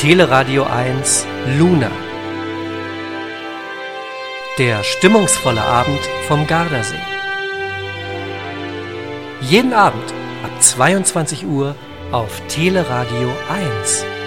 Teleradio 1 Luna. Der stimmungsvolle Abend vom Gardasee. Jeden Abend ab 22 Uhr auf Teleradio 1.